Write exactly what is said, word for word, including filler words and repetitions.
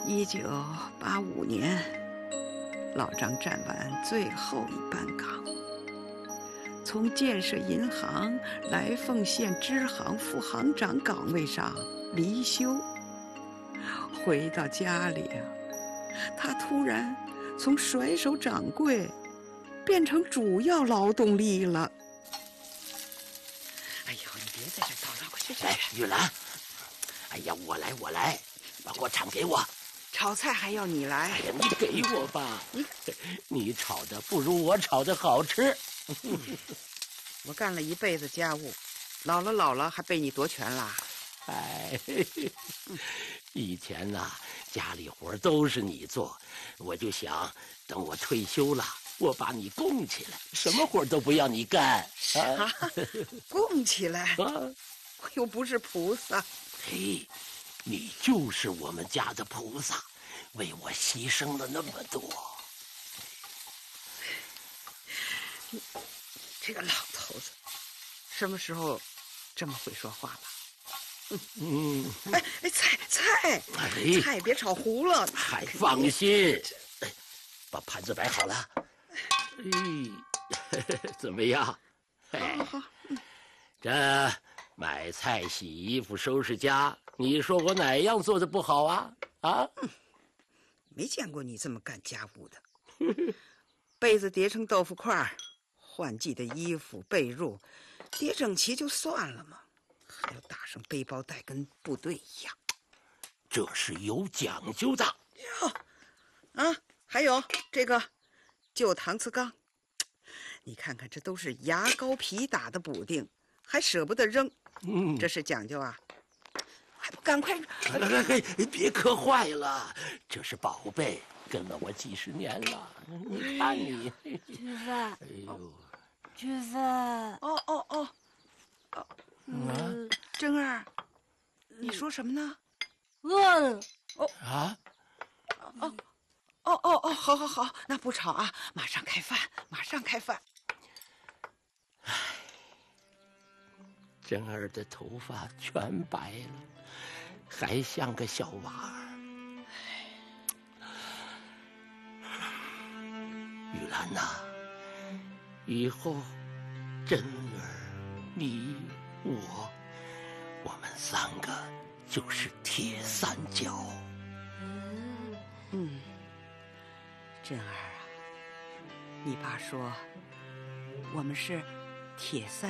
一九八五年，老张站完最后一班岗，从建设银行来凤县支行副行长岗位上离休。回到家里啊，他突然从甩手掌柜变成主要劳动力了。哎呦，你别在这叨叨，快去去！ 哎，玉兰，哎呀，我来，我来，把锅铲给我。 炒菜还要你来？ 哎呀，你给我吧， 你你炒的不如我炒的好吃。 我干了一辈子家务，老了老了还被你夺权啦？ 哎，以前呐、啊，家里活都是你做，我就想等我退休了，我把你供起来，什么活都不要你干。 啊，供起来？ 啊， 我又不是菩萨。 嘿，你就是我们家的菩萨，为我牺牲了那么多。 你这个老头子，什么时候这么会说话了？ 嗯， 哎哎，菜菜， 哎， 菜别炒糊了。 还放心，哎，把盘子摆好了。哎，怎么样？哎， 好好，嗯， 这买菜、洗衣服、收拾家，你说我哪样做的不好啊？啊？ 没见过你这么干家务的。被子叠成豆腐块，换季的衣服、被褥叠整齐就算了嘛，还要打上背包带，跟部队一样。 这是有讲究的。 哟，啊，还有这个旧搪瓷缸，你看看，这都是牙膏皮打的补丁，还舍不得扔， 嗯， 这是讲究啊！还不赶快！ 哎哎哎，别磕坏了，这是宝贝，跟了我几十年了。你看你， 菊芬， 哎呦， 菊芬， 哦哦哦，哦， 嗯， 珍儿，你说什么呢？ 饿了。 啊， 哦哦哦哦，好好好，那不吵啊，马上开饭，马上开饭。 珍儿的头发全白了，还像个小娃儿。玉兰呐、啊，以后珍儿、你、我，我们三个就是铁三角。 嗯，珍儿啊，你爸说我们是铁三